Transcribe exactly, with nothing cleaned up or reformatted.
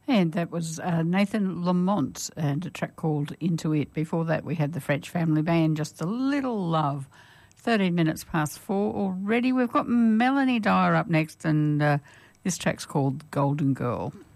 And that was uh, Nathan Lamont and a track called Into It. Before that, we had the French Family Band, Just a Little Love. thirteen minutes past four already. We've got Melanie Dyer up next, and uh, this track's called Golden Girl.